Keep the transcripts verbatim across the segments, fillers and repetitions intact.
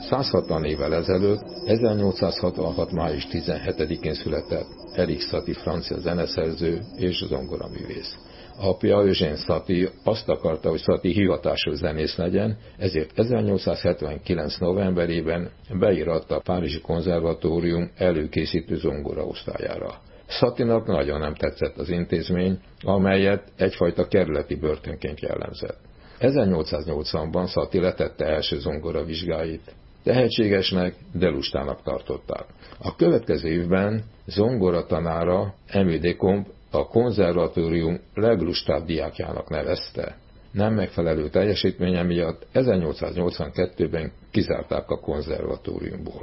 száz hatvan évvel ezelőtt, ezernyolcszázhatvanhat. május tizenhetedikén született Erik Satie francia zeneszerző és zongoraművész. Apja, Eugène Satie azt akarta, hogy Satie hivatásos zenész legyen, ezért ezernyolcszázhetvenkilenc. novemberében beíratta a Párizsi Konzervatórium előkészítő zongoraosztályára. Satienak nagyon nem tetszett az intézmény, amelyet egyfajta kerületi börtönként jellemzett. ezernyolcszáznyolcvanban Satie letette első zongoravizsgáit. Tehetségesnek, de lustának tartották. A következő évben zongoratanára Emile Decombe a konzervatórium leglustább diákjának nevezte. Nem megfelelő teljesítménye miatt ezernyolcszáznyolcvankettőben kizárták a konzervatóriumból.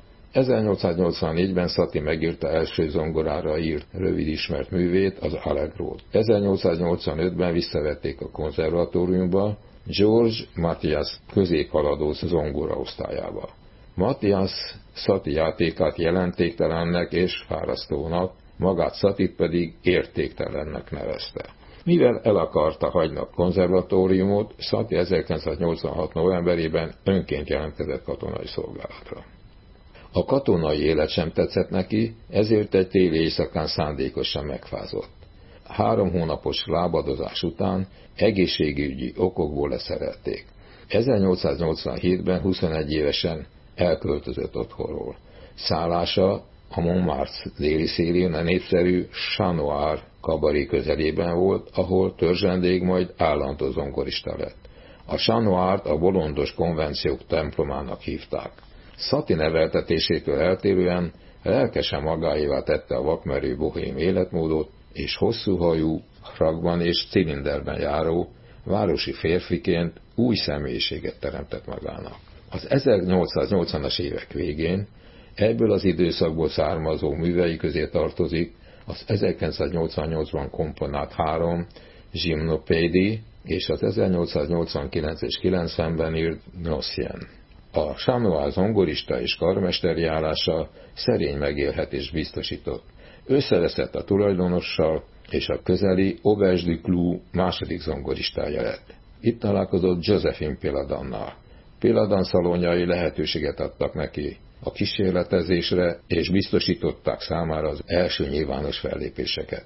ezernyolcszáznyolcvannégyben Satie megírta első zongorára írt rövid ismert művét, az Allegrót. ezernyolcszáznyolcvanötben visszavették a konzervatóriumba, Georges Mathias középhaladó zongoraosztályába. Mathias Satie játékát jelentéktelennek és fárasztónak, magát Satiet pedig értéktelennek nevezte. Mivel el akarta hagyni a konzervatóriumot, Satie ezerkilencszáznyolcvanhat. novemberében önként jelentkezett katonai szolgálatra. A katonai élet sem tetszett neki, ezért egy téli éjszakán szándékosan megfázott. Három hónapos lábadozás után egészségügyi okokból leszerelték. ezernyolcszáznyolcvanhétben huszonegy évesen elköltözött otthonról. Szállása a Montmartre déli szélén a népszerű Chat Noir kabaré közelében volt, ahol törzs vendég, majd állandó zongorista lett. A Chat Noir-t a bolondos konvenciók templomának hívták. Satie neveltetésétől eltérően lelkesen magáévá tette a vakmerő bohém életmódot, és hosszú hajú, frakban és cilinderben járó, városi férfiként új személyiséget teremtett magának. Az ezernyolcszáznyolcvanas évek végén ebből az időszakból származó művei közé tartozik az ezerkilencszáznyolcvannyolcban komponált három Gymnopédie és az ezernyolcszáznyolcvankilenc és kilencvenben írt Gnossienne. A Chat Noir zongorista és karmesteri állása szerény megélhetést biztosított. Összeveszett a tulajdonossal, és a közeli Auberge du Clou második zongoristája lett. Itt találkozott Joséphine Péladannal. Péladan szalonjai lehetőséget adtak neki a kísérletezésre, és biztosították számára az első nyilvános fellépéseket.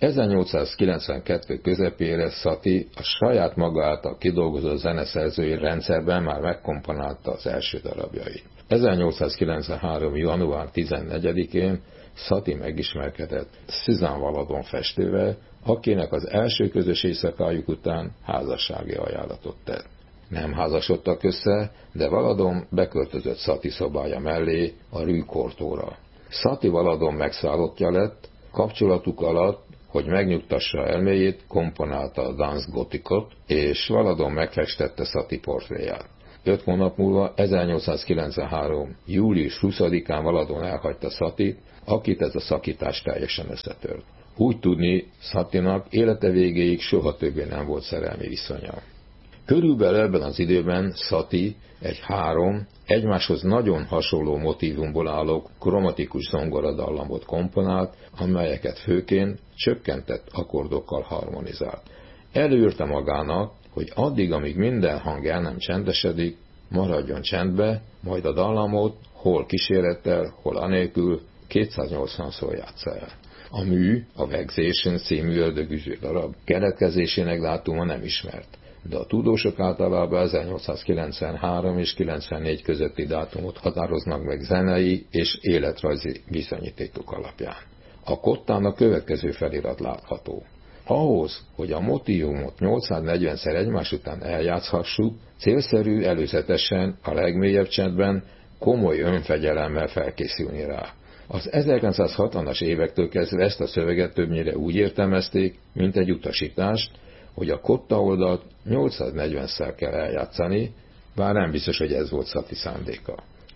ezernyolcszázkilencvenkettő közepére Satie a saját maga által kidolgozott zeneszerzői rendszerben már megkomponálta az első darabjait. ezernyolcszázkilencvenhárom. január tizennegyedikén Satie megismerkedett Suzanne Valadon festővel, akinek az első közös éjszakájuk után házassági ajánlatot tett. Nem házasodtak össze, de Valadon beköltözött Satie szobája mellé a Rue Cortot-ra. Satie Valadon megszállottja lett, kapcsolatuk alatt, hogy megnyugtassa elméjét, komponálta a Danse Gothique-ot, és Valadon megfestette Satie portréját. Öt hónap múlva, ezernyolcszázkilencvenhárom. július huszadikán Valadon elhagyta Satiet, akit ez a szakítás teljesen összetört. Úgy tudni, Satienak élete végéig soha többé nem volt szerelmi viszonya. Körülbelül ebben az időben Satie egy három, egymáshoz nagyon hasonló motívumból álló kromatikus zongoradallamot komponált, amelyeket főként csökkentett akkordokkal harmonizált. Előírta magának, hogy addig, amíg minden hang el nem csendesedik, maradjon csendbe, majd a dallamot hol kísérettel, hol anélkül kétszáznyolcvanszor játsza el. A mű, a Vexation című ördögüző darab keletkezésének dátuma nem ismert, de a tudósok általában ezernyolcszázkilencvenhárom és kilencvennégy közötti dátumot határoznak meg zenei és életrajzi bizonyítékok alapján. A kottán a következő felirat látható. Ahhoz, hogy a motívumot nyolcszáznegyvenszer egymás után eljátszhassuk, célszerű előzetesen a legmélyebb csendben komoly önfegyelemmel felkészülni rá. Az ezerkilencszázhatvanas évektől kezdve ezt a szöveget többnyire úgy értelmezték, mint egy utasítást, hogy a kotta oldalt nyolcszáznegyvenszer kell eljátszani, bár nem biztos, hogy ez volt Satie szándéka.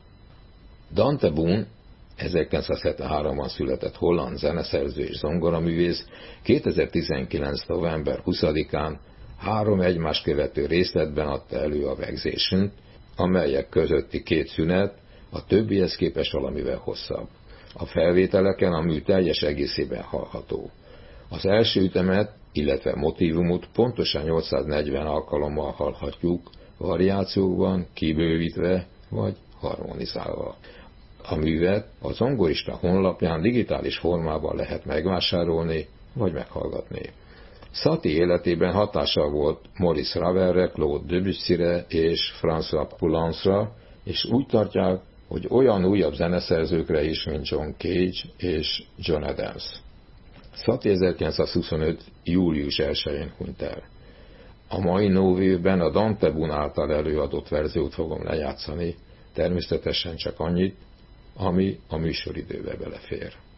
Dante Boon, ezerkilencszázhetvenháromban született holland zeneszerző és zongoraművész, kétezer-tizenkilenc. november huszadikán három egymást követő részletben adta elő a Vexation-t, amelyek közötti két szünet a többihez képest valamivel hosszabb. A felvételeken a mű teljes egészében hallható. Az első ütemet, illetve motívumot pontosan nyolcszáznegyven alkalommal hallhatjuk, variációkban, kibővítve vagy harmonizálva. A művet a zongorista honlapján digitális formában lehet megvásárolni vagy meghallgatni. Satie életében hatással volt Maurice Ravelre, Claude Debussyre és François Poulencra, és úgy tartják, hogy olyan újabb zeneszerzőkre is, mint John Cage és John Adams. Satie ezerkilencszázhuszonöt. július elsején hunyt el. A mai Novévben a Dante Boone által előadott verziót fogom lejátszani, természetesen csak annyit, ami a műsoridőbe belefér.